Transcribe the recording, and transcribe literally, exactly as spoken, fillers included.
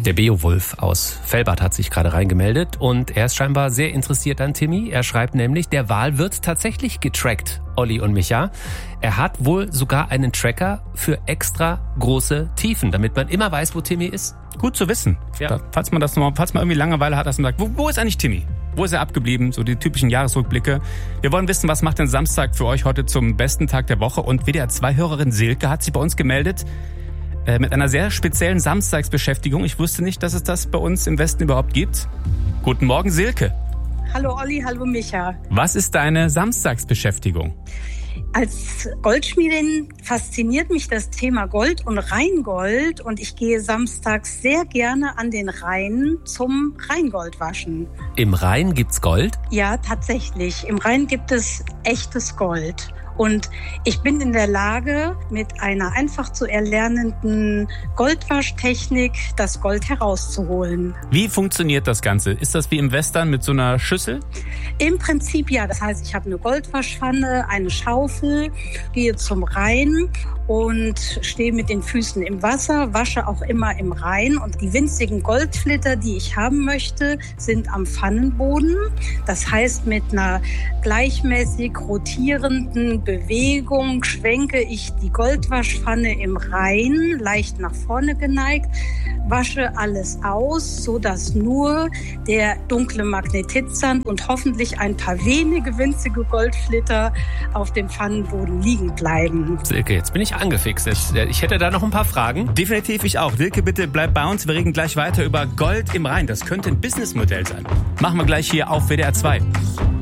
Der Beowulf aus Velbert hat sich gerade reingemeldet und er ist scheinbar sehr interessiert an Timmy. Er schreibt nämlich, der Wal wird tatsächlich getrackt, Olli und Micha. Er hat wohl sogar einen Tracker für extra große Tiefen, damit man immer weiß, wo Timmy ist. Gut zu wissen. Ja. Da, falls man das noch, falls man irgendwie Langeweile hat, dass man sagt, wo, wo ist eigentlich Timmy? Wo ist er abgeblieben? So die typischen Jahresrückblicke. Wir wollen wissen, was macht denn Samstag für euch heute zum besten Tag der Woche? Und W D R zwei Hörerin Silke hat sich bei uns gemeldet äh, mit einer sehr speziellen Samstagsbeschäftigung. Ich wusste nicht, dass es das bei uns im Westen überhaupt gibt. Guten Morgen, Silke. Hallo Olli, hallo Micha. Was ist deine Samstagsbeschäftigung? Als Goldschmiedin fasziniert mich das Thema Gold und Rheingold und ich gehe samstags sehr gerne an den Rhein zum Rheingoldwaschen. Im Rhein gibt's Gold? Ja, tatsächlich. Im Rhein gibt es echtes Gold. Und ich bin in der Lage, mit einer einfach zu erlernenden Goldwaschtechnik das Gold herauszuholen. Wie funktioniert das Ganze? Ist das wie im Western mit so einer Schüssel? Im Prinzip ja. Das heißt, ich habe eine Goldwaschpfanne, eine Schaufel, gehe zum Rhein und stehe mit den Füßen im Wasser, wasche auch immer im Rhein. Und die winzigen Goldflitter, die ich haben möchte, sind am Pfannenboden. Das heißt, mit einer gleichmäßig rotierenden Bewegung schwenke ich die Goldwaschpfanne im Rhein, leicht nach vorne geneigt, wasche alles aus, sodass nur der dunkle Magnetitsand und hoffentlich ein paar wenige winzige Goldflitter auf dem Pfannenboden liegen bleiben. Silke, jetzt bin ich angefixt. Ich, ich hätte da noch ein paar Fragen. Definitiv, ich auch. Silke, bitte bleib bei uns. Wir reden gleich weiter über Gold im Rhein. Das könnte ein Businessmodell sein. Machen wir gleich hier auf W D R zwei.